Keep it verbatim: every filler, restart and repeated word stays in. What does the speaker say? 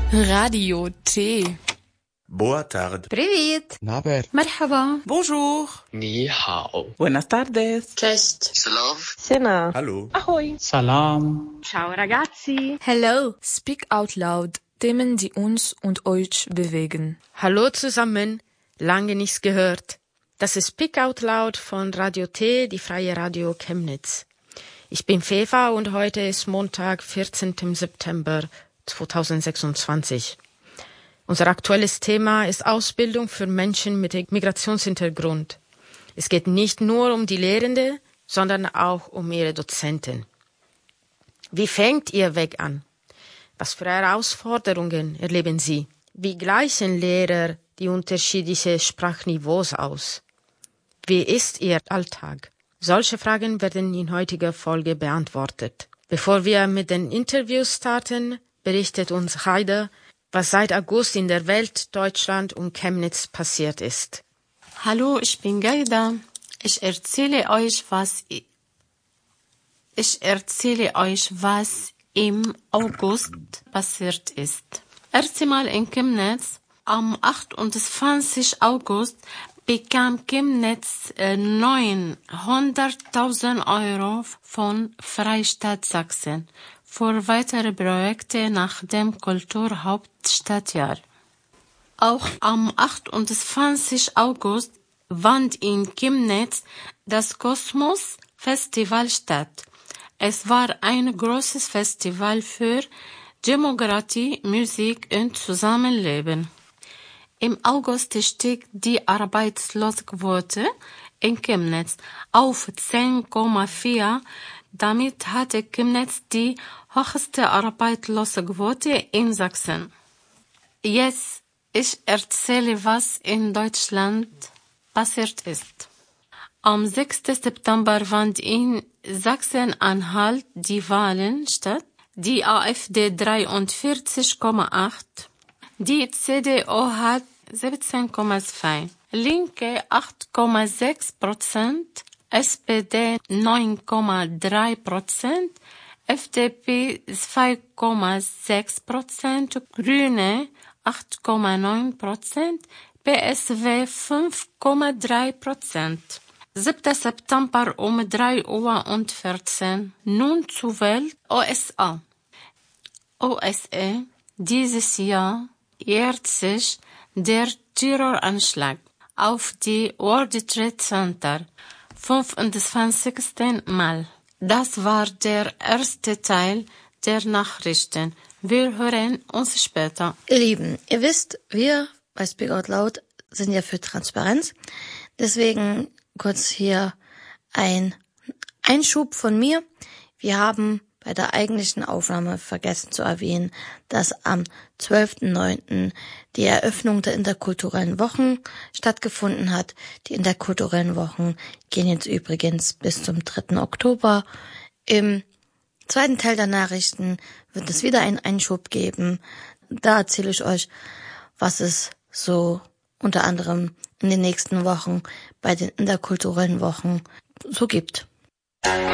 Radio T. Boa tarde. Привет. Naber. مرحبا. Bonjour. Ni hao. Buenas tardes. Cześć. Sena. Hallo. Ahoi. Salam. Ciao ragazzi. Hello. Speak out loud. Themen, die uns und euch bewegen. Hallo zusammen. Lange nichts gehört. Das ist Speak Out Loud von Radio T, die freie Radio Chemnitz. Ich bin Feva und heute ist Montag, vierzehnten September zweitausendsechsundzwanzig. Unser aktuelles Thema ist Ausbildung für Menschen mit Migrationshintergrund. Es geht nicht nur um die Lehrende, sondern auch um ihre Dozenten. Wie fängt Ihr Weg an? Was für Herausforderungen erleben Sie? Wie gleichen Lehrer die unterschiedlichen Sprachniveaus aus? Wie ist Ihr Alltag? Solche Fragen werden in heutiger Folge beantwortet. Bevor wir mit den Interviews starten, berichtet uns Heide, was seit August in der Welt, Deutschland und Chemnitz passiert ist. Hallo, ich bin Gaida. Ich erzähle euch, was ich, ich erzähle euch, was im August passiert ist. Erst einmal in Chemnitz. Am achtundzwanzigsten August bekam Chemnitz äh, neunhunderttausend Euro von Freistaat Sachsen für weitere Projekte nach dem Kulturhauptstadtjahr. Auch am achtundzwanzigsten August fand in Chemnitz das Kosmos Festival statt. Es war ein großes Festival für Demokratie, Musik und Zusammenleben. Im August stieg die Arbeitslosenquote in Chemnitz auf zehn Komma vier. Damit hatte Chemnitz die höchste Arbeitslosenquote in Sachsen. Jetzt ich erzähle, was in Deutschland passiert ist. Am sechsten September fand in Sachsen-Anhalt die Wahlen statt. Die AfD dreiundvierzig Komma acht, die C D U hat siebzehn Komma zwei, Linke acht Komma sechs Prozent, S P D neun Komma drei Prozent, F D P zwei Komma sechs Prozent, Grüne acht Komma neun Prozent, P S W fünf Komma drei Prozent. siebten September um drei Uhr und vierzehn. Nun zur Welt U S A. U S A. Dieses Jahr jährt sich der Terroranschlag auf die World Trade Center fünfundzwanzigsten Mal. Das war der erste Teil der Nachrichten. Wir hören uns später. Ihr Lieben, ihr wisst, wir bei Speak Out Loud sind ja für Transparenz. Deswegen kurz hier ein Einschub von mir. Wir haben bei der eigentlichen Aufnahme vergessen zu erwähnen, dass am zwölften neunten die Eröffnung der interkulturellen Wochen stattgefunden hat. Die interkulturellen Wochen gehen jetzt übrigens bis zum dritten Oktober. Im zweiten Teil der Nachrichten wird es wieder einen Einschub geben. Da erzähle ich euch, was es so unter anderem in den nächsten Wochen bei den interkulturellen Wochen so gibt.